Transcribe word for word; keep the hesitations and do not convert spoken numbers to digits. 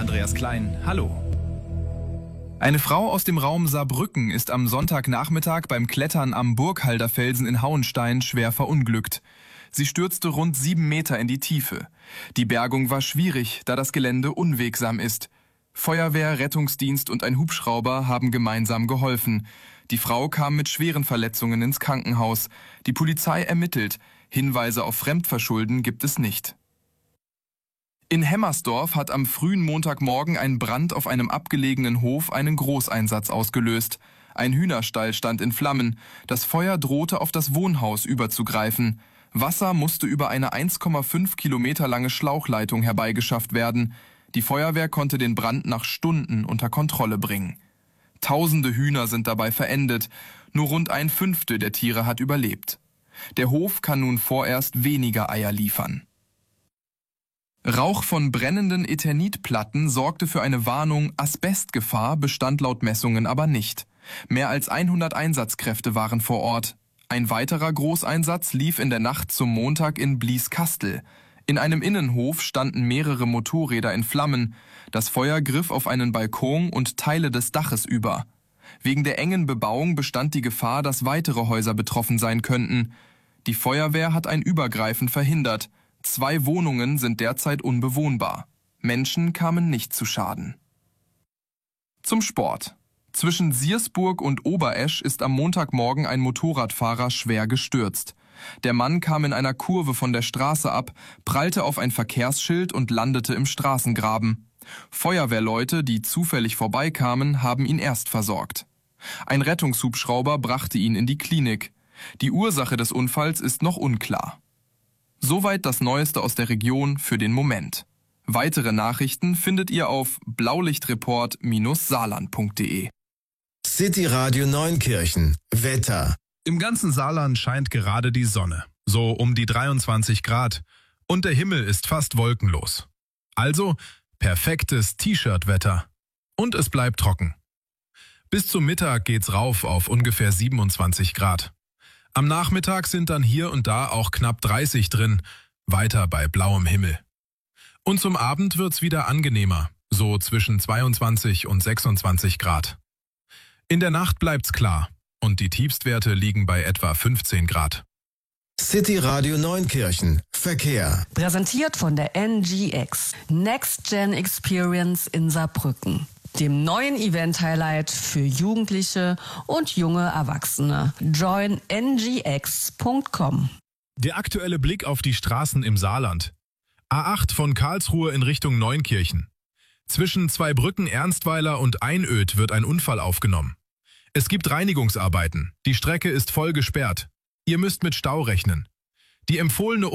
Andreas Klein. Hallo. Eine Frau aus dem Raum Saarbrücken ist am Sonntagnachmittag beim Klettern am Burghalder Felsen in Hauenstein schwer verunglückt. Sie stürzte rund sieben Meter in die Tiefe. Die Bergung war schwierig, da das Gelände unwegsam ist. Feuerwehr, Rettungsdienst und ein Hubschrauber haben gemeinsam geholfen. Die Frau kam mit schweren Verletzungen ins Krankenhaus. Die Polizei ermittelt. Hinweise auf Fremdverschulden gibt es nicht. In Hemmersdorf hat am frühen Montagmorgen ein Brand auf einem abgelegenen Hof einen Großeinsatz ausgelöst. Ein Hühnerstall stand in Flammen. Das Feuer drohte auf das Wohnhaus überzugreifen. Wasser musste über eine eins Komma fünf Kilometer lange Schlauchleitung herbeigeschafft werden. Die Feuerwehr konnte den Brand nach Stunden unter Kontrolle bringen. Tausende Hühner sind dabei verendet. Nur rund ein Fünftel der Tiere hat überlebt. Der Hof kann nun vorerst weniger Eier liefern. Rauch von brennenden Eternitplatten sorgte für eine Warnung, Asbestgefahr bestand laut Messungen aber nicht. Mehr als hundert Einsatzkräfte waren vor Ort. Ein weiterer Großeinsatz lief in der Nacht zum Montag in Blieskastel. In einem Innenhof standen mehrere Motorräder in Flammen. Das Feuer griff auf einen Balkon und Teile des Daches über. Wegen der engen Bebauung bestand die Gefahr, dass weitere Häuser betroffen sein könnten. Die Feuerwehr hat ein Übergreifen verhindert. Zwei Wohnungen sind derzeit unbewohnbar. Menschen kamen nicht zu Schaden. Zum Sport. Zwischen Siersburg und Oberesch ist am Montagmorgen ein Motorradfahrer schwer gestürzt. Der Mann kam in einer Kurve von der Straße ab, prallte auf ein Verkehrsschild und landete im Straßengraben. Feuerwehrleute, die zufällig vorbeikamen, haben ihn erst versorgt. Ein Rettungshubschrauber brachte ihn in die Klinik. Die Ursache des Unfalls ist noch unklar. Soweit das Neueste aus der Region für den Moment. Weitere Nachrichten findet ihr auf blaulichtreport Bindestrich saarland punkt de. City Radio Neunkirchen. Wetter. Im ganzen Saarland scheint gerade die Sonne, so um die dreiundzwanzig Grad, und der Himmel ist fast wolkenlos. Also perfektes T-Shirt-Wetter. Und es bleibt trocken. Bis zum Mittag geht's rauf auf ungefähr siebenundzwanzig Grad. Am Nachmittag sind dann hier und da auch knapp dreißig drin, weiter bei blauem Himmel. Und zum Abend wird's wieder angenehmer, so zwischen zweiundzwanzig und sechsundzwanzig Grad. In der Nacht bleibt's klar. Und die Tiefstwerte liegen bei etwa fünfzehn Grad. City Radio Neunkirchen. Verkehr. Präsentiert von der N G X. Next Gen Experience in Saarbrücken. Dem neuen Event-Highlight für Jugendliche und junge Erwachsene. Join n g x punkt com. Der aktuelle Blick auf die Straßen im Saarland. A acht von Karlsruhe in Richtung Neunkirchen. Zwischen Zweibrücken-Ernstweiler und Einöd wird ein Unfall aufgenommen. Es gibt Reinigungsarbeiten. Die Strecke ist voll gesperrt. Ihr müsst mit Stau rechnen. Die empfohlene